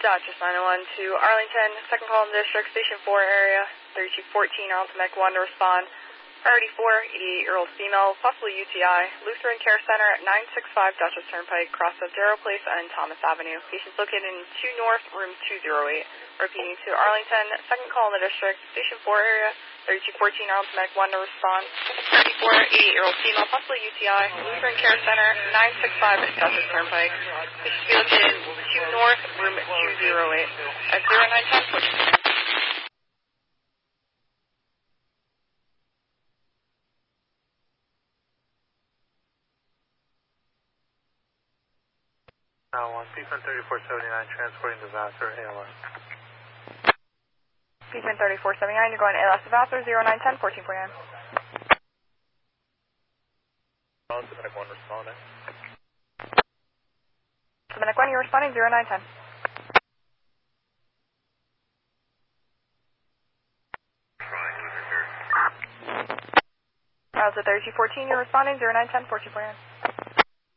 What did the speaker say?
Dodgers 901 to Arlington, second call in the district, station 4 area, 3214 Arlington Mech 1 to respond. Priority 4, 88-year-old female, possibly UTI, Lutheran Care Center at 965 Dutchess Turnpike, cross of Darrow Place and Thomas Avenue. Patient's located in 2 North, room 208. Repeating to Arlington, second call in the district, station 4 area, 3214 Arlington Mech 1 to respond. Priority 4, 88-year-old female, possibly UTI, Lutheran Care Center, 965 Dutchess Turnpike. Patient's located in 2 North, room 208. At 0910, push. Now on Beekman 3479, transporting to Vassar, ALS. Beekman 3479, you're going ALS to Vassar, 0910, 1449. Dominic 1 responding. Dominic 1, you're responding, 0910. Browser 3214, you're responding, 0910, 1449.